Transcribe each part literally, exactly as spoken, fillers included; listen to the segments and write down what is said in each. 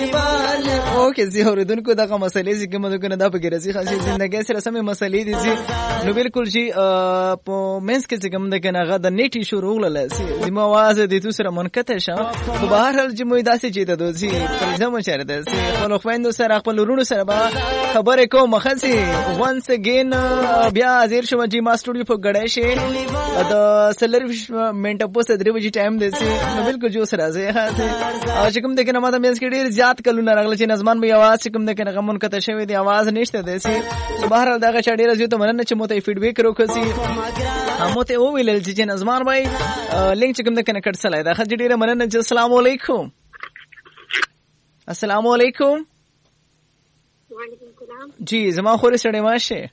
اوکې زه اوریدونکو دغه مسلې چې کومه دغه نه دا په ګرځي خاصه ژوندۍ سره سمې مسلې دي چې نو بالکل شي په منس کې چې کوم دغه نه غد نیټي شروع لله سي د موازه د تو سره منقطع شه په بهر حال چې مو داسې چې د دوزي پرځم چره ده سي خپل خويندو سره خپل ورونو سره به خبرې کوم خاصي وانس اگین بیا زیر شو چې ما سټوډیو په غړای شي د سلر منټ په څه درې بجې ټایم دی سي نو بالکل جو سره زه خاصه او چې کوم دغه نه ما د منس کې ډیر زیات کلونه راغله چې نظمان به आवाज کوم دغه نه غمون کته شوی دی आवाज نشته دی سي بهر حال دغه چا ډیر زیات مننه چې مو ته فیډبیک وکړي مو ته او ویل چې نظمان بھائی لینک چې کوم دغه نه کټ سلای دا خځ ډیره مننه چې السلام علیکم السلام علیکم وعلیکم السلام جی زما خوري سړی ماشه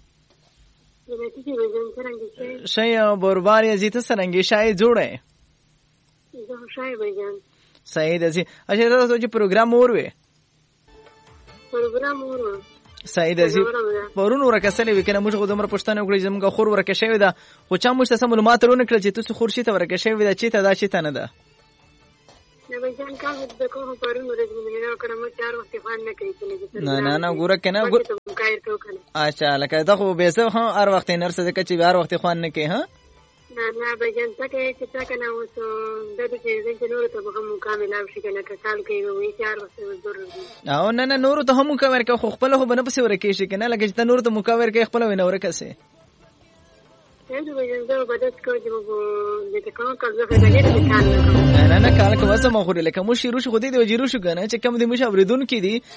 شای بربار یزیت سرنګي شای جوړه زه شای بجان صحیح ده سي اچھا تاسو چې پروګرام اوروي پروګرام اورو صحیح ده سي پرون ورکسلې وکنه موږ خو دمر پښتنه وکړي زموږ خور ورکه شوی ده خو چا موږ ته معلومات ورونه کړل چې تاسو خورشي ته ورکه شوی ده چې ته دا چې ته نه ده نه بجان کا د کوم پرون ورځ نه کړم چار وخت خوان نه کوي نه نه نه ګوره کنه اچھا لکه دا خو به زه هم هر وخت نرسه ده چې هر وخت خوان نه کوي ها نه نه بجان څنګه چې څنګه نو سو د دې چې نور ته به هم کامل او شي کنه کال کوي وي چار وخت ضروري او نه نه نور ته هم مکور کوي خو خپل خو بنه پسې ورکه شي کنه لکه چې نور ته مکور کوي خپل وینه ورکه سي نه بجان دا بدت کوي چې د کوم کال زه غوډه کال نه نه کال کوم سم خو لکه مو شروع شو خو دې وجیرو شو کنه چې کوم دې مشه اوریدون کې دي